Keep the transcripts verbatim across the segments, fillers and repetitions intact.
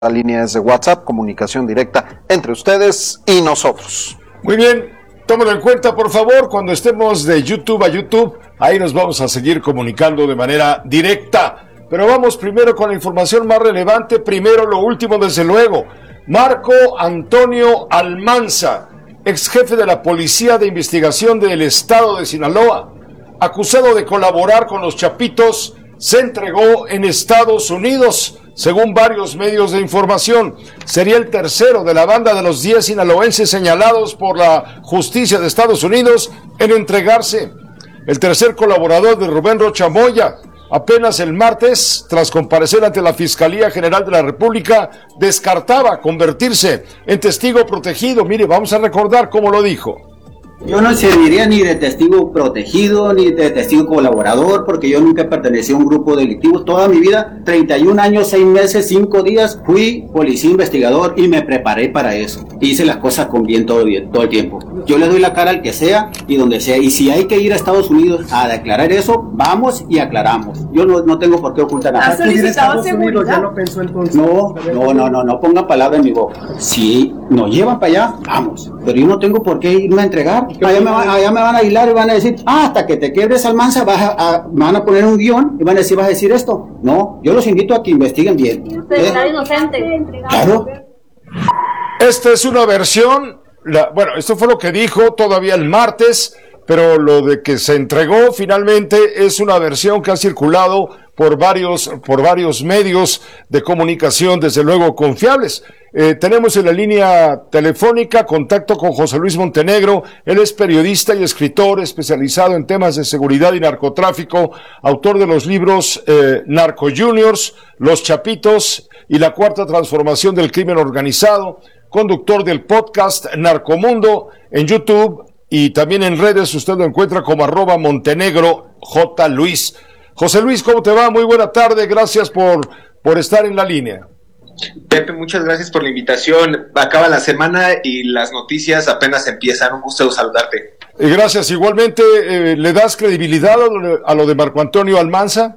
líneas de WhatsApp, comunicación directa entre ustedes y nosotros. Muy bien, tómalo en cuenta por favor, cuando estemos de YouTube a YouTube, ahí nos vamos a seguir comunicando de manera directa. Pero vamos primero con la información más relevante, primero lo último desde luego. Marco Antonio Almanza, ex jefe de la Policía de Investigación del Estado de Sinaloa, acusado de colaborar con los Chapitos, se entregó en Estados Unidos, según varios medios de información. Sería el tercero de la banda de los diez sinaloenses señalados por la justicia de Estados Unidos en entregarse. El tercer colaborador de Rubén Rocha Moya, apenas el martes, tras comparecer ante la Fiscalía General de la República, descartaba convertirse en testigo protegido. Mire, vamos a recordar cómo lo dijo. Yo no serviría ni de testigo protegido, ni de testigo colaborador, porque yo nunca pertenecí a un grupo delictivo. Toda mi vida, treinta y un años, seis meses, cinco días, fui policía investigador y me preparé para eso. Hice las cosas con bien todo, bien, todo el tiempo. Yo le doy la cara al que sea y donde sea. Y si hay que ir a Estados Unidos a declarar eso, vamos y aclaramos. Yo no, no tengo por qué ocultar nada. ¿Has solicitado seguridad? ¿Ya lo pensó entonces? No, no, no, no, no pongan palabra en mi boca. Si nos llevan para allá, vamos. Pero yo no tengo por qué irme a entregar. Allá me, van, allá me van a aislar y van a decir, ah, hasta que te quiebres Almanza, vas a, a, van a poner un guión y van a decir, vas a decir esto. No, yo los invito a que investiguen bien. Y usted está inocente. Claro. Esta es una versión, la, bueno, esto fue lo que dijo todavía el martes, pero lo de que se entregó finalmente es una versión que ha circulado por varios, por varios medios de comunicación, desde luego confiables. Eh, tenemos en la línea telefónica contacto con José Luis Montenegro. Él es periodista y escritor especializado en temas de seguridad y narcotráfico, autor de los libros eh, Narco Juniors, Los Chapitos y La Cuarta Transformación del Crimen Organizado, conductor del podcast Narcomundo en YouTube y también en redes. Usted lo encuentra como arroba Montenegro J. Luis. José Luis, ¿cómo te va? Muy buena tarde, gracias por, por estar en la línea. Pepe, muchas gracias por la invitación. Acaba la semana y las noticias apenas empiezan. Un gusto saludarte. Eh, gracias. Igualmente, eh, ¿le das credibilidad a lo, a lo de Marco Antonio Almanza?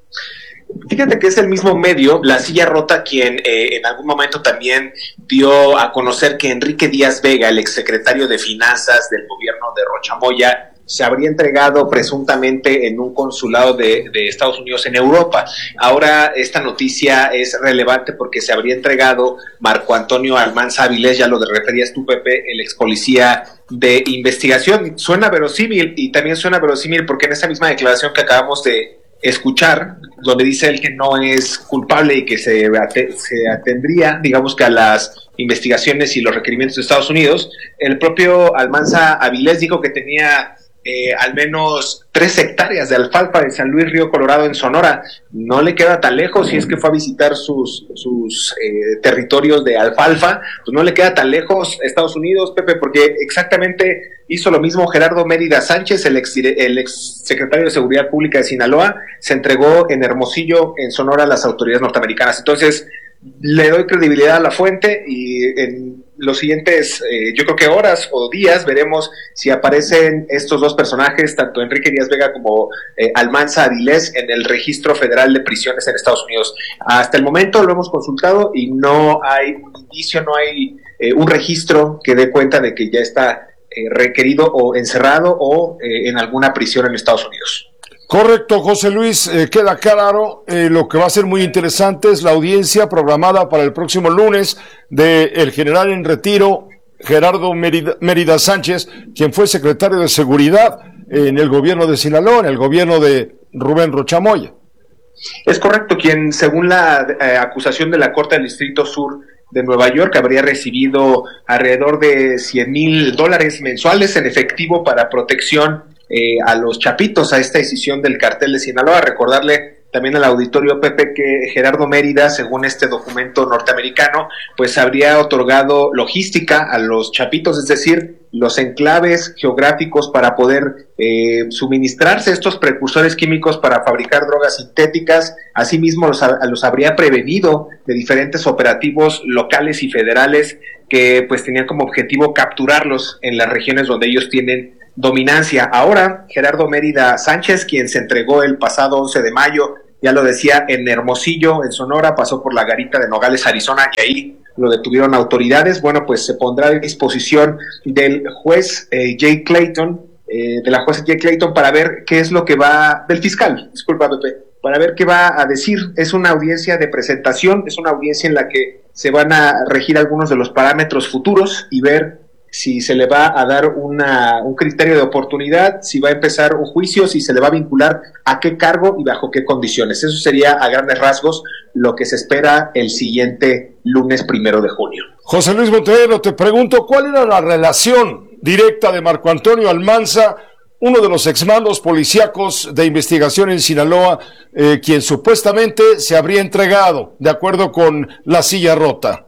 Fíjate que es el mismo medio, La Silla Rota, quien eh, en algún momento también dio a conocer que Enrique Díaz Vega, el exsecretario de Finanzas del gobierno de Rocha Moya, se habría entregado presuntamente en un consulado de, de Estados Unidos en Europa. Ahora esta noticia es relevante porque se habría entregado Marco Antonio Almanza Avilés, ya lo referías tú, Pepe, el ex policía de investigación. Suena verosímil y también suena verosímil porque en esa misma declaración que acabamos de escuchar, donde dice él que no es culpable y que se, se atendría, digamos que a las investigaciones y los requerimientos de Estados Unidos, el propio Almanza Avilés dijo que tenía Eh, al menos tres hectáreas de alfalfa en San Luis Río Colorado, en Sonora. No le queda tan lejos, si es que fue a visitar sus, sus eh, territorios de alfalfa, pues no le queda tan lejos Estados Unidos, Pepe, porque exactamente hizo lo mismo Gerardo Mérida Sánchez, el ex, el ex secretario de Seguridad Pública de Sinaloa, se entregó en Hermosillo, en Sonora, a las autoridades norteamericanas. Entonces, le doy credibilidad a la fuente y en los siguientes, eh, yo creo que horas o días, veremos si aparecen estos dos personajes, tanto Enrique Díaz Vega como eh, Almanza Avilés, en el Registro Federal de Prisiones en Estados Unidos. Hasta el momento lo hemos consultado y no hay un indicio, no hay eh, un registro que dé cuenta de que ya está eh, requerido o encerrado o eh, en alguna prisión en Estados Unidos. Correcto, José Luis, eh, queda claro. Eh, lo que va a ser muy interesante es la audiencia programada para el próximo lunes de el general en retiro, Gerardo Mérida, Mérida Sánchez, quien fue secretario de Seguridad en el gobierno de Sinaloa, en el gobierno de Rubén Rocha Moya. Es correcto, quien según la eh, acusación de la Corte del Distrito Sur de Nueva York habría recibido alrededor de cien mil dólares mensuales en efectivo para protección Eh, a los Chapitos, a esta decisión del cartel de Sinaloa. Recordarle también al auditorio, Pepe, que Gerardo Mérida, según este documento norteamericano, pues habría otorgado logística a los Chapitos, es decir, los enclaves geográficos para poder eh, suministrarse estos precursores químicos para fabricar drogas sintéticas. Asimismo, los, los habría prevenido de diferentes operativos locales y federales que pues tenían como objetivo capturarlos en las regiones donde ellos tienen dominancia. Ahora, Gerardo Mérida Sánchez, quien se entregó el pasado once de mayo ya lo decía, en Hermosillo, en Sonora, pasó por la garita de Nogales, Arizona, y ahí lo detuvieron autoridades. Bueno, pues se pondrá a disposición del juez eh, Jay Clayton, eh, de la jueza Jay Clayton, para ver qué es lo que va, del fiscal, disculpa Pepe, para ver qué va a decir. Es una audiencia de presentación, es una audiencia en la que se van a regir algunos de los parámetros futuros y ver si se le va a dar una, un criterio de oportunidad, si va a empezar un juicio, si se le va a vincular a qué cargo y bajo qué condiciones. Eso sería a grandes rasgos lo que se espera el siguiente lunes primero de junio. José Luis Montenegro, te pregunto, ¿cuál era la relación directa de Marco Antonio Almanza, uno de los exmandos policíacos de investigación en Sinaloa, eh, quien supuestamente se habría entregado, de acuerdo con La Silla Rota?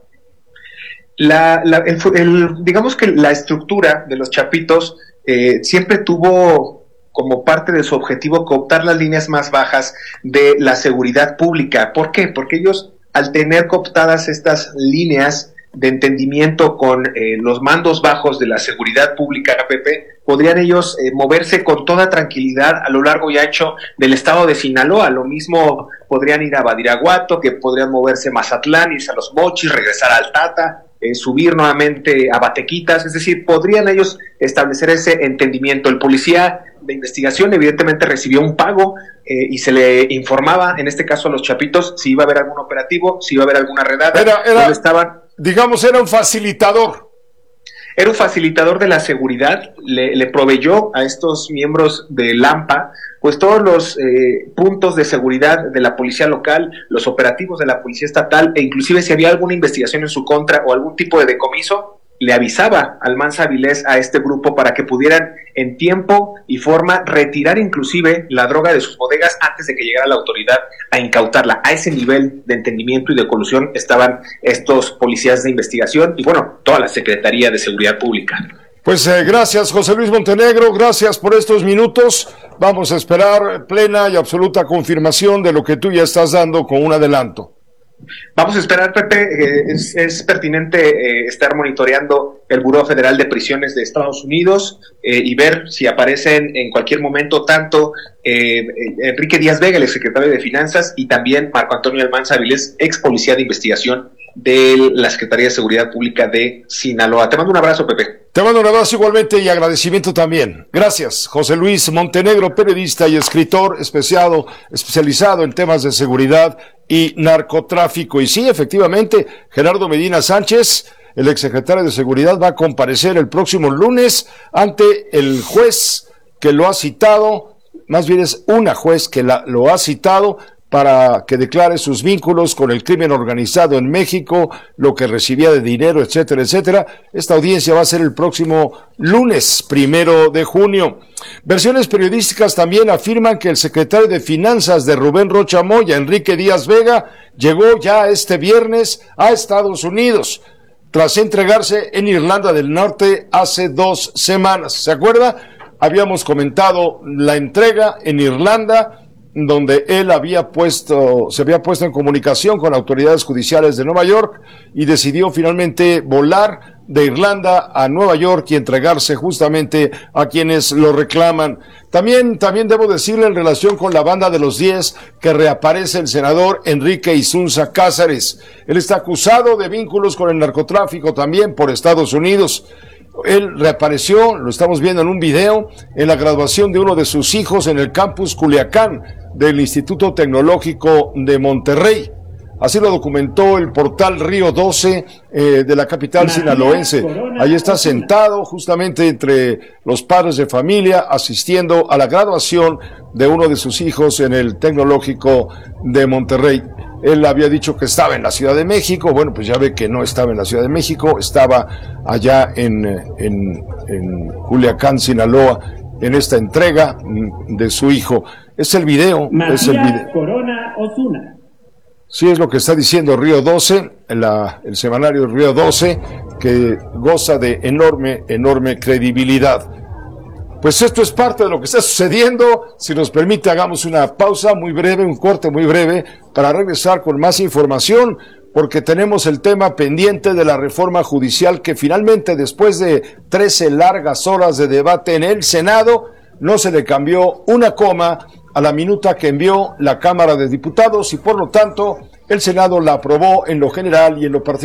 La, la, el, el, digamos que la estructura de los Chapitos eh, siempre tuvo como parte de su objetivo cooptar las líneas más bajas de la seguridad pública. ¿Por qué? Porque ellos, al tener cooptadas estas líneas de entendimiento con eh, los mandos bajos de la seguridad pública, Pepe, podrían ellos eh, moverse con toda tranquilidad a lo largo y ancho del estado de Sinaloa. Lo mismo podrían ir a Badiraguato, que podrían moverse a Mazatlán, irse a Los Mochis, regresar a Altata, Eh, subir nuevamente a Batequitas, es decir, podrían ellos establecer ese entendimiento. El policía de investigación evidentemente recibió un pago eh, y se le informaba, en este caso a los Chapitos, si iba a haber algún operativo, si iba a haber alguna redada, era, era, donde estaban... digamos, era un facilitador. Era un facilitador de la seguridad, le, le proveyó a estos miembros de LAMPA pues todos los eh, puntos de seguridad de la policía local, los operativos de la policía estatal, e inclusive si había alguna investigación en su contra o algún tipo de decomiso, le avisaba Almanza Avilés a este grupo para que pudieran en tiempo y forma retirar inclusive la droga de sus bodegas antes de que llegara la autoridad a incautarla. A ese nivel de entendimiento y de colusión estaban estos policías de investigación y bueno, toda la Secretaría de Seguridad Pública. Pues eh, gracias José Luis Montenegro, gracias por estos minutos. Vamos a esperar plena y absoluta confirmación de lo que tú ya estás dando con un adelanto. Vamos a esperar, Pepe, eh, es, es pertinente eh, estar monitoreando el Buró Federal de Prisiones de Estados Unidos eh, y ver si aparecen en cualquier momento tanto eh, Enrique Díaz Vega, el exsecretario de Finanzas, y también Marco Antonio Almanza Avilés, ex policía de investigación de la Secretaría de Seguridad Pública de Sinaloa. Te mando un abrazo, Pepe. Te mando un abrazo igualmente y agradecimiento también. Gracias, José Luis Montenegro, periodista y escritor especiado, especializado en temas de seguridad y narcotráfico. Y sí, efectivamente, Gerardo Medina Sánchez, el exsecretario de Seguridad, va a comparecer el próximo lunes ante el juez que lo ha citado, más bien es una juez que la, lo ha citado para que declare sus vínculos con el crimen organizado en México, lo que recibía de dinero, etcétera, etcétera. Esta audiencia va a ser el próximo lunes, primero de junio. Versiones periodísticas también afirman que el secretario de Finanzas de Rubén Rocha Moya, Enrique Díaz Vega, llegó ya este viernes a Estados Unidos, tras entregarse en Irlanda del Norte hace dos semanas. ¿Se acuerda? Habíamos comentado la entrega en Irlanda, donde él había puesto, se había puesto en comunicación con autoridades judiciales de Nueva York y decidió finalmente volar de Irlanda a Nueva York y entregarse justamente a quienes lo reclaman. También, también debo decirle en relación con la banda de los diez que reaparece el senador Enrique Isunza Cázares. Él está acusado de vínculos con el narcotráfico también por Estados Unidos. Él reapareció, lo estamos viendo en un video, en la graduación de uno de sus hijos en el campus Culiacán del Instituto Tecnológico de Monterrey. Así lo documentó el portal Río doce eh, de la capital María sinaloense. Corona. Ahí está sentado justamente entre los padres de familia asistiendo a la graduación de uno de sus hijos en el Tecnológico de Monterrey. Él había dicho que estaba en la Ciudad de México. Bueno, pues ya ve que no estaba en la Ciudad de México, estaba allá en, en, en Culiacán, Sinaloa, en esta entrega de su hijo. Es el video, María es el video. Corona Osuna. Sí, es lo que está diciendo Río doce, la, el semanario Río doce, que goza de enorme, enorme credibilidad. Pues esto es parte de lo que está sucediendo. Si nos permite, hagamos una pausa muy breve, un corte muy breve, para regresar con más información, porque tenemos el tema pendiente de la reforma judicial que finalmente, después de trece largas horas de debate en el Senado, no se le cambió una coma a la minuta que envió la Cámara de Diputados y por lo tanto el Senado la aprobó en lo general y en lo particular.